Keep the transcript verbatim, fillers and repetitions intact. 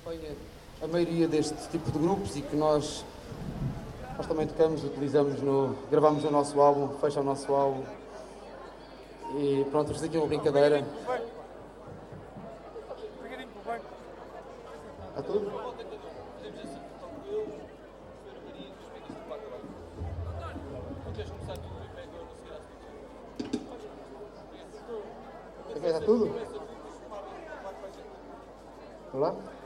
acompanha a maioria deste tipo de grupos e que nós, nós também tocamos, utilizamos, no, gravamos o nosso álbum, fecha o nosso álbum. E pronto, isto aqui é uma brincadeira. Está tudo? Está tudo? Vamos lá?